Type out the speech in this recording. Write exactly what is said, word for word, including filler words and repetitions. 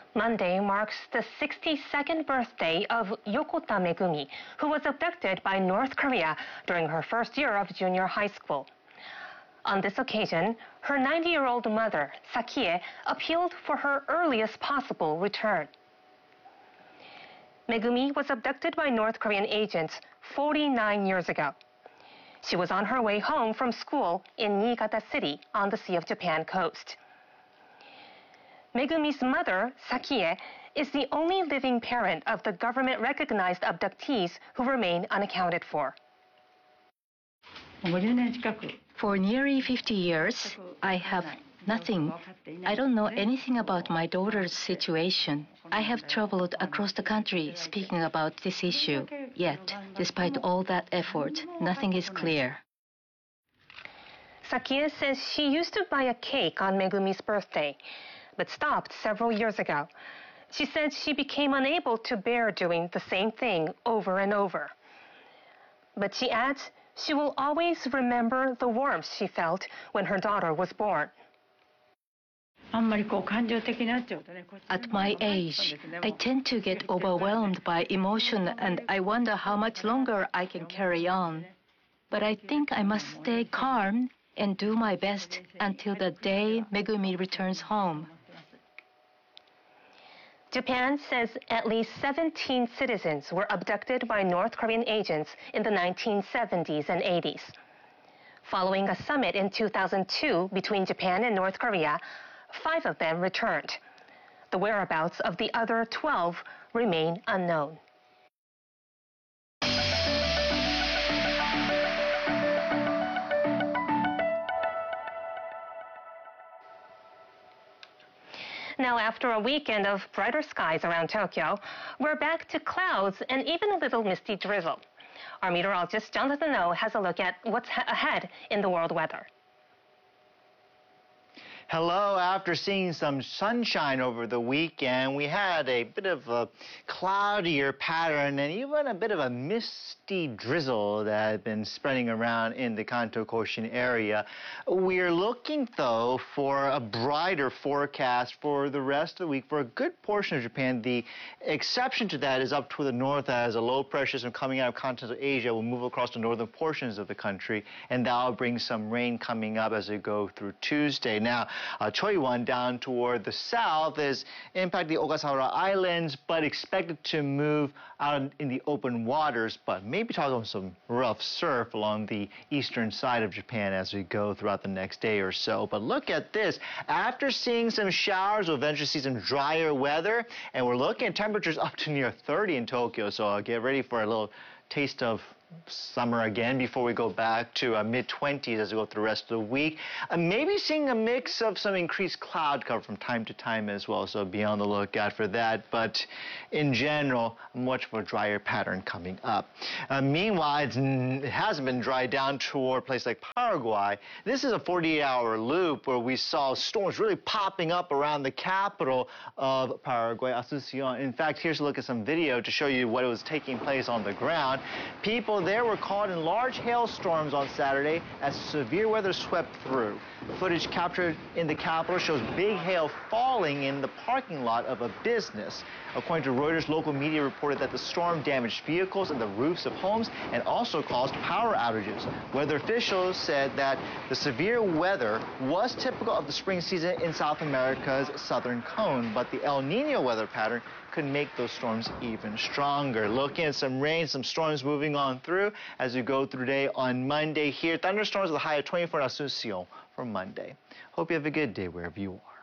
Monday marks the sixty-second birthday of Yokota Megumi, who was abducted by North Korea during her first year of junior high school. On this occasion, her ninety-year-old mother, Sakie, appealed for her earliest possible return. Megumi was abducted by North Korean agents forty-nine years ago. She was on her way home from school in Niigata City on the Sea of Japan coast. Megumi's mother, Sakie, is the only living parent of the government-recognized abductees who remain unaccounted for. For nearly fifty years, I have nothing. I don't know anything about my daughter's situation. I have traveled across the country speaking about this issue. Yet, despite all that effort, nothing is clear. Sakie says she used to buy a cake on Megumi's birthday, but stopped several years ago. She said she became unable to bear doing the same thing over and over. But she adds she will always remember the warmth she felt when her daughter was born. At my age, I tend to get overwhelmed by emotion and I wonder how much longer I can carry on. But I think I must stay calm and do my best until the day Megumi returns home. Japan says at least seventeen citizens were abducted by North Korean agents in the nineteen seventies and eighties. Following a summit in two thousand two between Japan and North Korea, five of them returned. The whereabouts of the other twelve remain unknown. Now, after a weekend of brighter skies around Tokyo, we're back to clouds and even a little misty drizzle. Our meteorologist Jonathan Oh has a look at what's ahead in the world weather. Hello. After seeing some sunshine over the weekend, we had a bit of a cloudier pattern and even a bit of a misty drizzle that had been spreading around in the Kanto Koshin area. We're looking, though, for a brighter forecast for the rest of the week for a good portion of Japan. The exception to that is up toward the north, as a low pressure system coming out of continental Asia will move across the northern portions of the country, and that will bring some rain coming up as we go through Tuesday. Now, Uh, Choiwan down toward the south is impacting the Ogasawara Islands, but expected to move out in the open waters, but maybe talking about some rough surf along the eastern side of Japan as we go throughout the next day or so. But look at this. After seeing some showers, we'll eventually see some drier weather, and we're looking at temperatures up to near thirty in Tokyo, so I'll get ready for a little taste of summer again before we go back to uh, mid twenties as we go through the rest of the week. Uh, maybe seeing a mix of some increased cloud cover from time to time as well, so be on the lookout for that. But in general, much of a drier pattern coming up. Uh, meanwhile, it's, it hasn't been dried down toward a place like Paraguay. This is a forty-eight hour loop where we saw storms really popping up around the capital of Paraguay, Asunción. In fact, here's a look at some video to show you what was taking place on the ground. People there were caught in large hailstorms on Saturday as severe weather swept through. Footage captured in the capital shows big hail falling in the parking lot of a business. According to Reuters, local media reported that the storm damaged vehicles and the roofs of homes and also caused power outages. Weather officials said that the severe weather was typical of the spring season in South America's southern cone, but the El Nino weather pattern could make those storms even stronger. Looking at some rain, some storms moving on through as we go through today on Monday here. Thunderstorms with a high of twenty-four in Asunción for Monday. Hope you have a good day wherever you are.